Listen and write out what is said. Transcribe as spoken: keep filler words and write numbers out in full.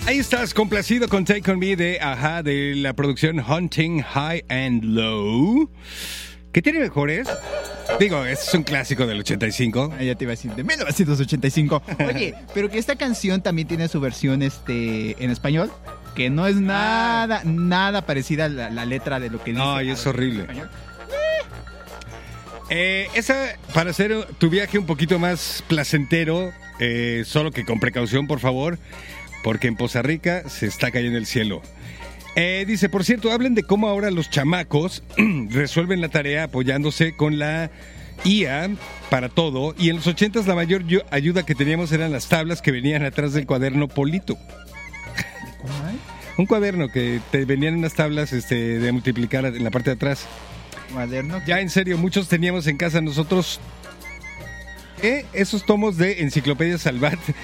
Ahí estás, complacido con Take On Me de Ajá, de la producción Hunting High and Low. ¿Qué tiene mejores? Digo, es un clásico del ochenta y cinco. Ah, ya te iba a decir, de mil novecientos ochenta y cinco. Oye, pero que esta canción también tiene su versión este en español, que no es nada, nada parecida a la, la letra de lo que dice. Ay, es horrible. Eh, esa, para hacer tu viaje un poquito más placentero, eh, solo que con precaución, por favor, porque en Poza Rica se está cayendo el cielo. Eh, dice, por cierto, hablen de cómo ahora los chamacos resuelven la tarea apoyándose con la I A para todo, y en los ochentas la mayor yo- ayuda que teníamos eran las tablas que venían atrás del cuaderno Polito. Un cuaderno que te venían unas tablas este, de multiplicar en la parte de atrás. Cuaderno. Ya en serio, muchos teníamos en casa nosotros eh, esos tomos de Enciclopedia Salvat